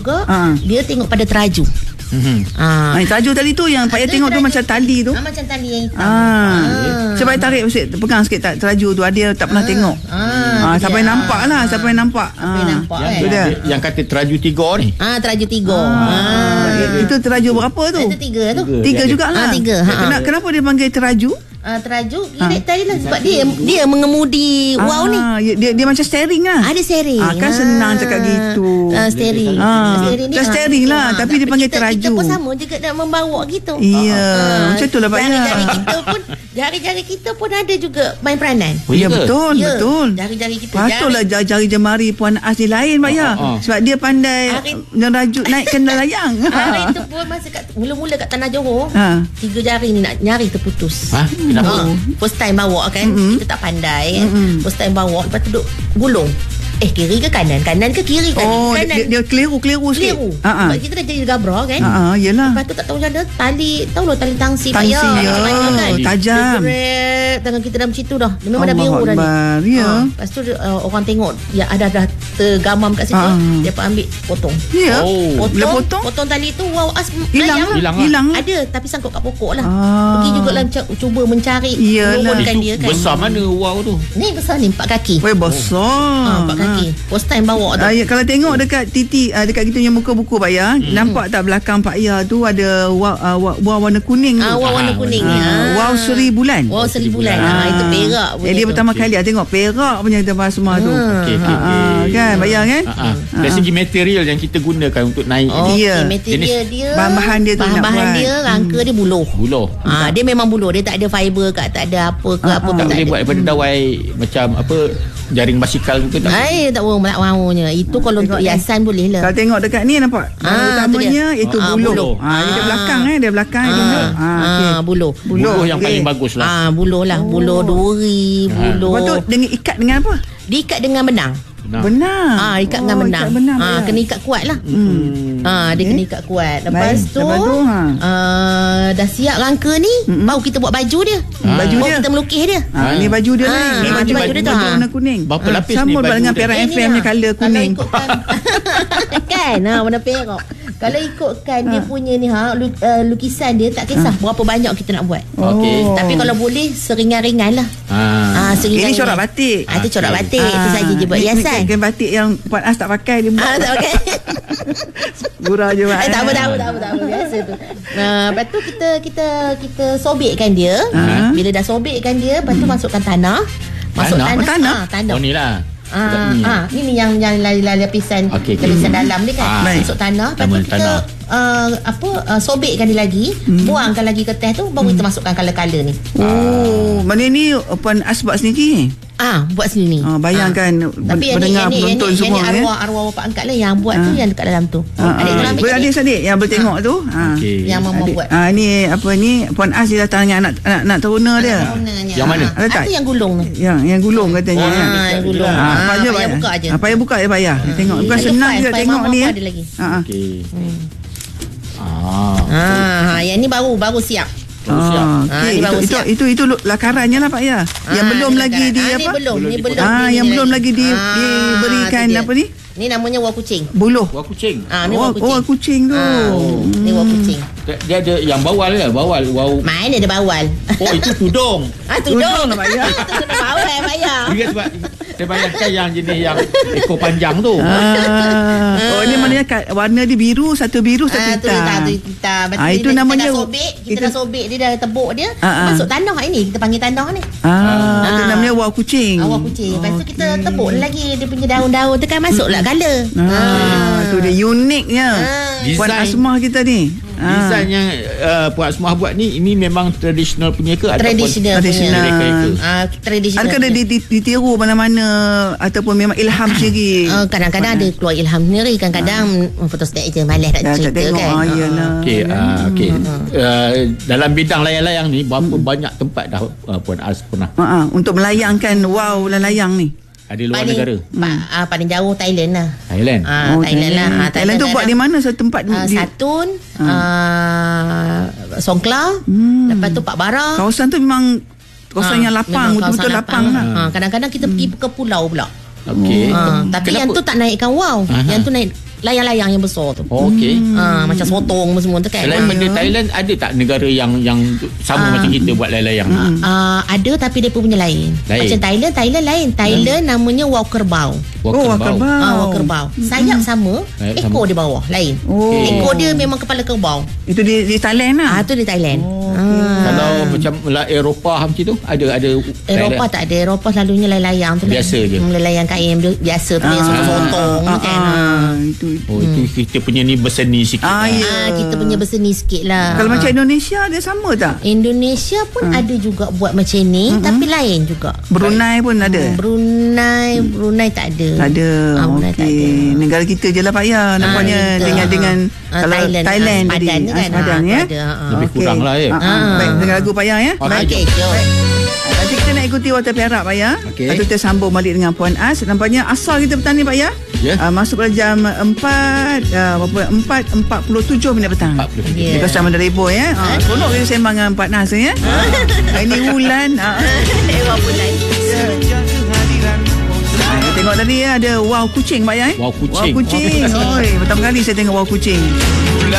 juga, dia tengok pada teraju. Teraju tadi tu yang Pak Ya tengok tu macam tali tu. Macam tali yang hitam. Sebab tarik mesti pegang sikit teraju tu. Dia tak pernah tengok. Sampai nampak lah. Sampai nampak. Yang kata teraju 3 ni. Teraju 3. Itu teraju berapa tu? Itu 3 tu. 3 jugalah. 3. Kenapa dia panggil teraju? Teraju tadi lah sebab dia mengemudi ni. Dia macam steering lah. Ada steering. Kan senang cakap gitu. Steering. Steering lah. Tapi dia panggil teraju. Kita pun sama juga nak membawa gitu. Macam tu lah Pak Ya. Jari-jari kita pun ada juga main peranan. Ya betul. Jari-jari kita. Patutlah jari jemari Puan As ni lain Pak Ya. Sebab dia pandai ngerajut naikkan layang. Hari tu pun masa mula-mula kat Tanah Johor, 3 jari ni nak nyari terputus. Kenapa? First time bawa kan, kita tak pandai kan. First time bawa, lepas tu duduk gulung. Kiri ke kanan? Kanan ke kiri? Kanan. Dia keliru sikit. Sebab kita dah jadi gabra kan. Yelah. Lepas tu tak tahu macam mana tali, tahu lah tali tangsi ya. Kan? Tajam. Tangan kita dah macam tu dah. Dia memang dah biru dah ni. Lepas tu orang tengok yang ada dah tergamam kat situ, dia pun ambil potong. Potong tali tu, hilang. Ada tapi sangkut kat pokok lah. Pergi juga lah cuba mencari turunkan dia kan. Besar mana wow tu? Ni besar ni 4 kaki. Besar. 4 kaki. First time bawa tu. Kalau tengok dekat dekat kita punya muka buku Pak Ya, nampak tak belakang Pak Ya tu ada wow warna kuning tu. Warna kuning ni. Wow Seri Bulan. Wow Seri Bulan. Itu perak punya. Dia pertama kali tengok perak punya tempat semua tu. Kan Pak Ya kan? Dari segi material yang kita gunakan untuk naik ni. Material dia, bahan-bahan dia tu bahan dia, rangka dia buluh. Dia memang buluh. Dia tak ada fiber kat, tak ada apa ke apa. Tak boleh buat daripada dawai macam apa, jaring basikal tu tak. Tak mahu-mahunya. Itu kalau untuk hiasan boleh lah. Kalau tengok dekat ni nampak. Utamanya itu buluh. Dia belakang dia belakang buluh. Buluh yang paling bagus lah. Buluh lah. Buluh duri, buluh. Lepas tu dengan ikat dengan apa? Diikat dengan benang. Ikat dengan benang. Kena ikat kuat lah. Dia kena ikat kuat. Lepas tu dah siap rangka ni, baru kita buat baju dia. Baru kita melukis dia. Ni baju dia lah. Ni baju dia tu warna kuning. Berapa lapis ni? Sama dengan Perak FM ni color kuning. Kan warna perak. Kalau ikutkan dia punya ni lukisan dia, tak kisah berapa banyak kita nak buat. Tapi kalau boleh seringan-ringan lah. Ini corak batik. Itu corak batik. Itu saja je buat hiasan. Kain batik yang Puan As tak pakai dia buat. Tak pakai. Gurau je Pak. Tak apa. Biasa tu. Lepas tu kita sobekkan dia. Bila dah sobekkan dia, lepas tu masukkan tanah. Tanah. Oh ni lah. Ini yang lapisan lapisan dalam ni kan. Masuk tanah. Lepas tu kita sobekkan dia lagi, buangkan lagi kertas tu, baru kita masukkan color-color ni. Mana ni Puan As buat sendiri? Buat sini. Bayangkan pendengar penonton semua ni. Arwah bapa angkat lah yang buat tu, yang dekat dalam tu. Adik-adik yang bertengok tu. Yang mama buat. Ni apa ni Puan As dia datang dengan anak teruna dia. Yang mana? Itu yang gulung ni. Yang gulung katanya. Yang gulung. Payah buka aje. Payah buka dia payah. Tengok bukan senang dia tengok ni. Yang ni baru siap. Itu lakarannya lah Pak Ya. Yang belum lagi di apa? Ni belum. Yang belum lagi diberikan apa ni? Ni namanya wak kucing. Buluh. Wak kucing. Ni wak kucing. Wak kucing tu. Ni wak kucing. Dia ada yang bawal ke? Bawal. Wow. Mana ada bawal? Itu tudung. Tudung lah Pak Ya. Itu kena bawal Pak Ya. Dia sebab saya bayangkan yang jenis yang ekor panjang tu. Ini maknanya warna dia biru, satu biru, satu hitam. Itu namanya kita dah sobek dia, dah tebuk dia, masuk tanah ini, kita panggil tanah ni. Itu namanya wak kucing. Wak kucing. Lepas tu kita tebuk lagi dia punya daun-daun tu kan, masuklah color. Itu dia uniknya. Puan Asmah kita ni. Desain yang Puan Asmah buat ni, ini memang tradisional punya ke? Tradisional. Tradisional. Adakah dia ditiru mana-mana ataupun memang ilham sendiri? Kadang-kadang ada keluar ilham sendiri, kadang-kadang foto snap je, malas nak cerita kan. Okey. Dalam bidang layang-layang ni, berapa banyak tempat dah Puan As pernah untuk melayangkan wow layang ni? Ada luar negara? Paling jauh Thailand lah. Thailand lah. Thailand tu buat di mana satu tempat? Satun, Songkla, lepas tu Pak Bara. Kawasan tu memang kawasan yang lapang, betul-betul lapang lah. Kadang-kadang kita pergi ke pulau pula. Okey. Tapi yang tu tak naikkan wow. Yang tu naik layang-layang yang besar tu. Okey. Macam sotong semua tu kan. Selain benda Thailand, ada tak negara yang sama macam kita buat layang-layang? Ada, tapi dia punya lain. Macam Thailand lain. Thailand namanya Walker Bow. Walker Bow. Sayap sama, ekor di bawah lain. Ekor dia memang kepala kerbau. Itu di Thailand lah. Itu di Thailand. Kalau macam Eropah macam tu, ada Eropah tak ada. Eropah selalunya layang-layang tu biasa je. Layang kain biasa tu, yang sotong kan. Itu kita punya ni berseni sikit. Kita punya berseni sikit lah. Kalau macam Indonesia ada sama tak? Indonesia pun ada juga buat macam ni, tapi lain juga. Brunei pun ada. Brunei tak ada. Tak ada. Okey. Negara kita je lah Pak Ya. Nampaknya dengan Thailand tadi. Sepadan ya. Lebih kurang lah ya. Baik, dengar lagu Pak Ya ya. Okey, jom. Nanti kita nak ikuti Water Perak Pak Ya. Lepas tu kita sambung balik dengan Puan As. Nampaknya asal kita petang ni Pak Ya. Masuk pada jam 4:47 minit petang. Kita sama dari Ipoh ya. Tolong kita sembang dengan Pak Nas ya. Ini Wulan. Bulan. Tengok tadi ada wow kucing Pak Ya. Wow kucing. Pertama kali saya tengok wow kucing.